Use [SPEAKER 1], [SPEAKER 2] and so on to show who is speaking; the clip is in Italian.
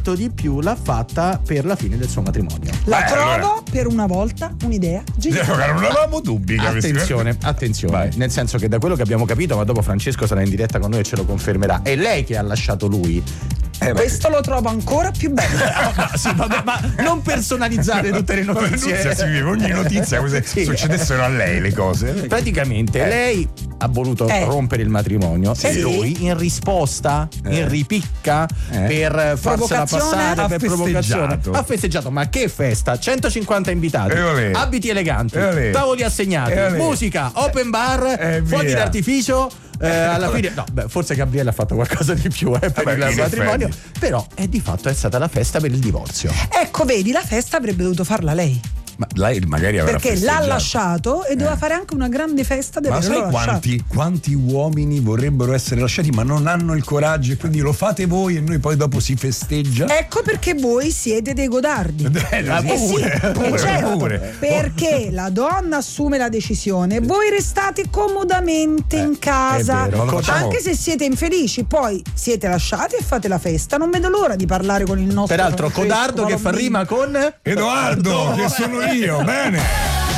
[SPEAKER 1] molto di più l'ha fatta per la fine del suo matrimonio.
[SPEAKER 2] La trovo per una volta un'idea geniale.
[SPEAKER 3] Non avevamo dubbi.
[SPEAKER 1] Attenzione,
[SPEAKER 3] Vai.
[SPEAKER 1] nel senso che da quello che abbiamo capito, ma dopo Francesco sarà in diretta con noi e ce lo confermerà, è lei che ha lasciato lui.
[SPEAKER 2] Questo lo trovo ancora più bello.
[SPEAKER 1] Sì, vabbè, ma non personalizzare tutte le notizie.
[SPEAKER 3] Ogni notizia come se succedessero a lei le cose.
[SPEAKER 1] Praticamente lei ha voluto rompere il matrimonio e lui in risposta, in ripicca, per farsela passare,
[SPEAKER 3] ha
[SPEAKER 1] per provocazione, ha festeggiato. Ma che festa? 150 invitati, abiti eleganti, tavoli assegnati, musica, open bar, fuochi d'artificio. Alla fine forse Gabriele ha fatto qualcosa di più per il matrimonio, però di fatto è stata la festa per il divorzio.
[SPEAKER 2] Ecco, vedi, la festa avrebbe dovuto farla lei.
[SPEAKER 3] Ma lei magari aveva
[SPEAKER 2] perché l'ha lasciato e doveva fare anche una grande festa del lasciato.
[SPEAKER 3] Ma sai quanti uomini vorrebbero essere lasciati ma non hanno il coraggio e quindi lo fate voi e noi poi dopo si festeggia?
[SPEAKER 2] Ecco perché voi siete dei godardi. Perché la donna assume la decisione, voi restate comodamente in casa, anche se siete infelici, poi siete lasciati e fate la festa. Non vedo l'ora di parlare con il nostro
[SPEAKER 1] peraltro codardo che fa rima con
[SPEAKER 3] Edoardo, che sono io, bene.